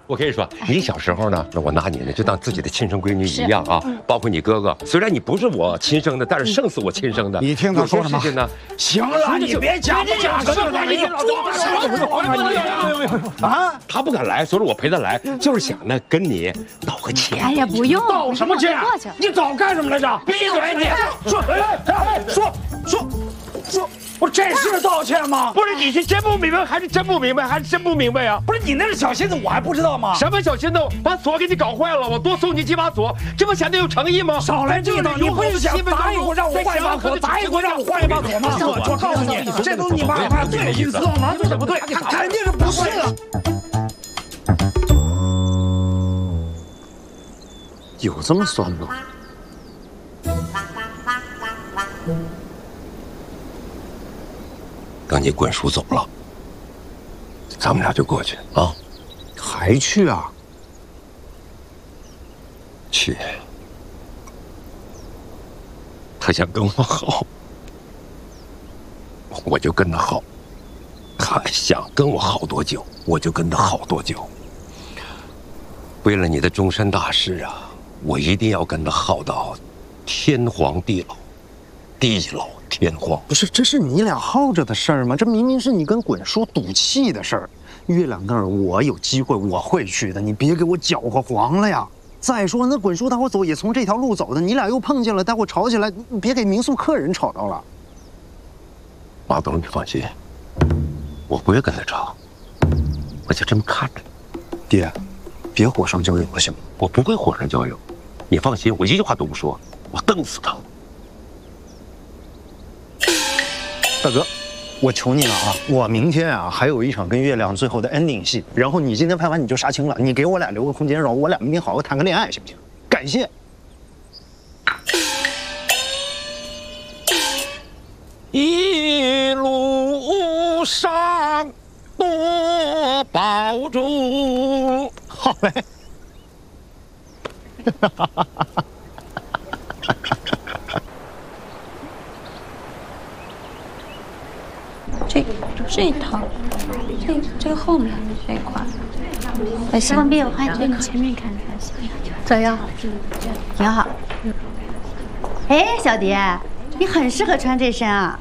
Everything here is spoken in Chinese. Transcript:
我跟你说，你小时候呢，那我拿你呢就当自己的亲生闺女一样啊，包括你哥哥。虽然你不是我亲生的，但是胜似我亲生的。 你听他说了吗？ 呢， 行了，你别讲了，你啊！他不敢来，所以我陪他来，就是想呢跟你道个歉。 哎呀，不用， 道什么歉？你早干什么来着？闭嘴！你说。不，这是道歉吗？ 不是，你是真不明白，还是真不明白，还是真不明白呀？ 不是你那是小心思，我还不知道吗？ 什么小心思？把锁给你搞坏了，我多送你几把锁，这不显得有诚意吗？ 少来这套！你不是想答应我让我换一把锁，答应我让我换一把锁吗？我告诉你，这都是你妈对，你知道吗？对不对？他肯定是不是的。 有这么酸吗？ 等你滚叔走了，咱们俩就过去啊！ 还去啊？ 去。他想跟我好，我就跟他好；他想跟我好多久，我就跟他好多久。为了你的终身大事啊，我一定要跟他好到天荒地老，地老天荒。 不是，这是你俩耗着的事儿吗？这明明是你跟滚叔赌气的事儿。月亮那儿我有机会我会去的，你别给我搅和黄了呀。再说那滚叔待会儿走也从这条路走的，你俩又碰见了，待会儿吵起来，你别给民宿客人吵到了。 马总，你放心，我不会跟他吵，我就这么看着。 爹，别火上浇油了行吗？ 我不会火上浇油，你放心，我一句话都不说，我瞪死他。 大哥，我求你了啊！我明天啊还有一场跟月亮最后的 ending 戏，然后你今天拍完你就杀青了，你给我俩留个空间，让我俩明天好好谈个恋爱，行不行？感谢。 一路上多保重。 好嘞。 这一套，这个后面这一块， 方便我换这个前面看才行。 怎样？ 挺好。哎，小蝶，你很适合穿这身啊。